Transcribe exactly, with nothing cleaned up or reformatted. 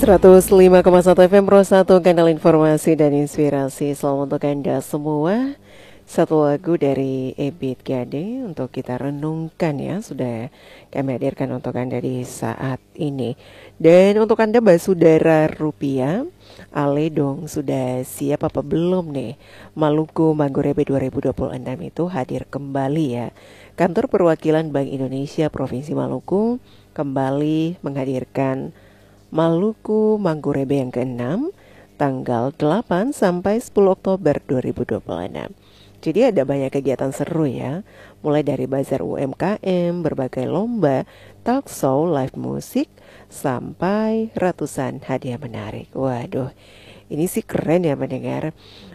seratus lima koma satu F M Pro satu, kanal informasi dan inspirasi. Selamat untuk Anda semua. Satu lagu dari Ebit Gade untuk kita renungkan ya, sudah kami hadirkan untuk Anda di saat ini. Dan untuk Anda Basudara Rupiah, Ale dong, sudah siap apa belum nih? Maluku Manggurebe dua ribu dua puluh enam itu hadir kembali ya. Kantor Perwakilan Bank Indonesia Provinsi Maluku kembali menghadirkan Maluku Manggurebe yang keenam tanggal delapan sampai sepuluh Oktober dua ribu dua puluh enam. Jadi ada banyak kegiatan seru ya, mulai dari bazar U M K M, berbagai lomba, talk show, live musik, sampai ratusan hadiah menarik. Waduh, ini sih keren ya mendengar.